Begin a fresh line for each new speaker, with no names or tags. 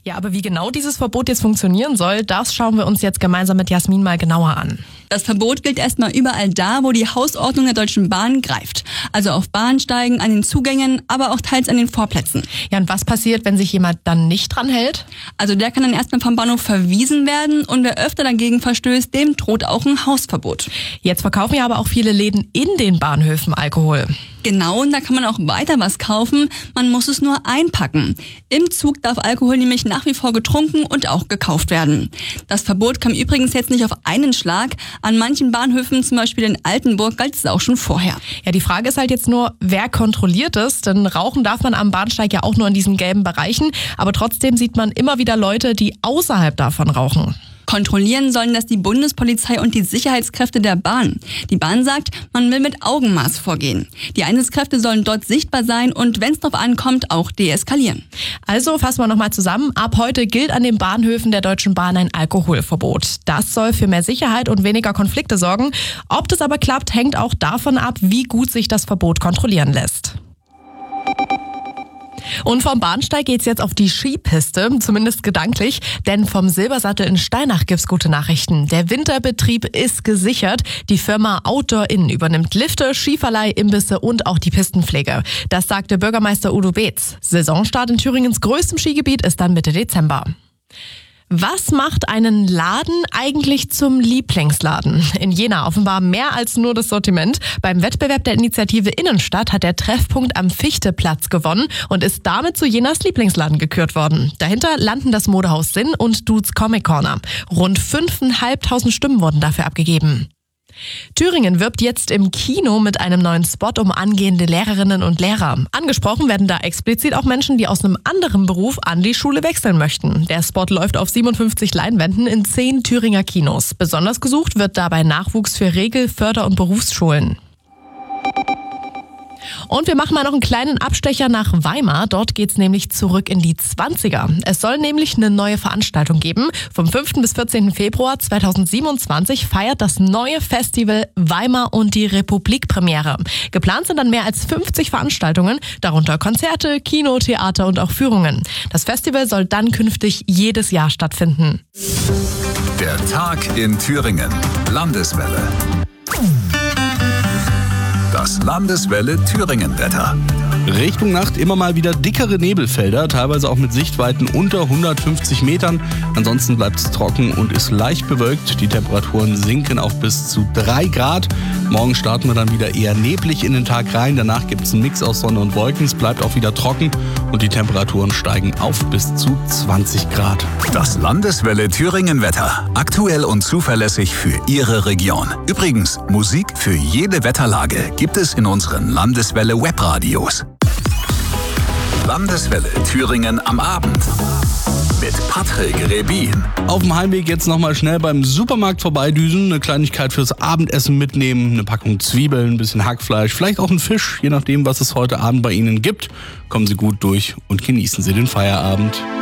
Ja, aber wie genau dieses Verbot jetzt funktionieren soll, das schauen wir uns jetzt gemeinsam mit Jasmin mal genauer an.
Das Verbot gilt erstmal überall da, wo die Hausordnung der Deutschen Bahn greift. Also auf Bahnsteigen, an den Zugängen, aber auch teils an den Vorplätzen.
Ja, und was passiert, wenn sich jemand dann nicht dran hält?
Also der kann dann erstmal vom Bahnhof verwiesen werden und wer öfter dagegen verstößt, dem droht auch ein Hausverbot.
Jetzt verkaufen ja aber auch viele Läden in den Bahnhöfen Alkohol.
Genau, und da kann man auch weiter was kaufen, man muss es nur einpacken. Im Zug darf Alkohol nämlich nach wie vor getrunken und auch gekauft werden. Das Verbot kam übrigens jetzt nicht auf einen Schlag. An manchen Bahnhöfen, zum Beispiel in Altenburg, galt es auch schon vorher.
Ja, die Frage ist halt jetzt nur, wer kontrolliert es? Denn rauchen darf man am Bahnsteig ja auch nur in diesen gelben Bereichen. Aber trotzdem sieht man immer wieder Leute, die außerhalb davon rauchen.
Kontrollieren sollen das die Bundespolizei und die Sicherheitskräfte der Bahn. Die Bahn sagt, man will mit Augenmaß vorgehen. Die Einsatzkräfte sollen dort sichtbar sein und wenn es drauf ankommt, auch deeskalieren.
Also fassen wir nochmal zusammen. Ab heute gilt an den Bahnhöfen der Deutschen Bahn ein Alkoholverbot. Das soll für mehr Sicherheit und weniger Konflikte sorgen. Ob das aber klappt, hängt auch davon ab, wie gut sich das Verbot kontrollieren lässt. Und vom Bahnsteig geht's jetzt auf die Skipiste, zumindest gedanklich, denn vom Silbersattel in Steinach gibt's gute Nachrichten. Der Winterbetrieb ist gesichert. Die Firma Outdoor Inn übernimmt Lifte, Skiverleih, Imbisse und auch die Pistenpflege. Das sagte Bürgermeister Udo Beetz. Saisonstart in Thüringens größtem Skigebiet ist dann Mitte Dezember. Was macht einen Laden eigentlich zum Lieblingsladen? In Jena offenbar mehr als nur das Sortiment. Beim Wettbewerb der Initiative Innenstadt hat der Treffpunkt am Fichteplatz gewonnen und ist damit zu Jenas Lieblingsladen gekürt worden. Dahinter landen das Modehaus Sinn und Dudes Comic Corner. Rund 5.500 Stimmen wurden dafür abgegeben. Thüringen wirbt jetzt im Kino mit einem neuen Spot um angehende Lehrerinnen und Lehrer. Angesprochen werden da explizit auch Menschen, die aus einem anderen Beruf an die Schule wechseln möchten. Der Spot läuft auf 57 Leinwänden in 10 Thüringer Kinos. Besonders gesucht wird dabei Nachwuchs für Regel-, Förder- und Berufsschulen. Und wir machen mal noch einen kleinen Abstecher nach Weimar. Dort geht's nämlich zurück in die 20er. Es soll nämlich eine neue Veranstaltung geben. Vom 5. bis 14. Februar 2027 feiert das neue Festival Weimar und die Republik Premiere. Geplant sind dann mehr als 50 Veranstaltungen, darunter Konzerte, Kino, Theater und auch Führungen. Das Festival soll dann künftig jedes Jahr stattfinden.
Der Tag in Thüringen. Landeswelle. Das Landeswelle Thüringen-Wetter.
Richtung Nacht immer mal wieder dickere Nebelfelder, teilweise auch mit Sichtweiten unter 150 Metern. Ansonsten bleibt es trocken und ist leicht bewölkt. Die Temperaturen sinken auf bis zu 3 Grad. Morgen starten wir dann wieder eher neblig in den Tag rein. Danach gibt es einen Mix aus Sonne und Wolken. Es bleibt auch wieder trocken und die Temperaturen steigen auf bis zu 20 Grad.
Das Landeswelle Thüringen-Wetter. Aktuell und zuverlässig für Ihre Region. Übrigens, Musik für jede Wetterlage gibt es in unseren Landeswelle-Webradios. Landeswelle Thüringen am Abend mit Patrick Rebin.
Auf dem Heimweg jetzt nochmal schnell beim Supermarkt vorbeidüsen, eine Kleinigkeit fürs Abendessen mitnehmen, eine Packung Zwiebeln, ein bisschen Hackfleisch, vielleicht auch ein Fisch, je nachdem, was es heute Abend bei Ihnen gibt. Kommen Sie gut durch und genießen Sie den Feierabend.